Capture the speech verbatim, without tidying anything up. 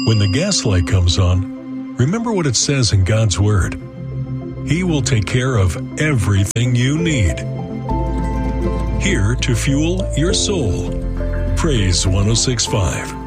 When the gas light comes on, remember what it says in God's Word. He will take care of everything you need. Here to fuel your soul. Praise one oh six point five.